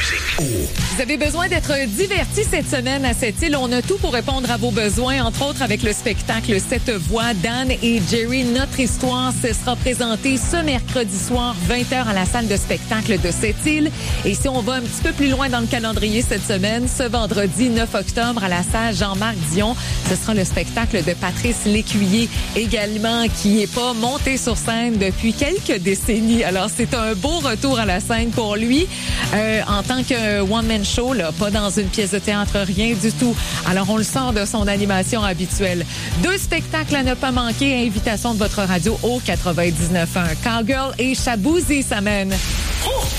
Vous avez besoin d'être diverti cette semaine à cette île. On a tout pour répondre à vos besoins, entre autres avec le spectacle Cette voix, Dan et Jerry, notre histoire. Ce sera présenté ce mercredi soir, 20h à la salle de spectacle de cette île. Et si on va un petit peu plus loin dans le calendrier cette semaine, ce vendredi 9 octobre à la salle Jean-Marc Dion, ce sera le spectacle de Patrice Lécuyer également, qui n'est pas monté sur scène depuis quelques décennies. Alors, c'est un beau retour à la scène pour lui en tant que one-man show, là, pas dans une pièce de théâtre, rien du tout. Alors, on le sort de son animation habituelle. 2 spectacles à ne pas manquer. Invitation de votre radio au 99.1. Cowgirl et Shaboozey s'amènent.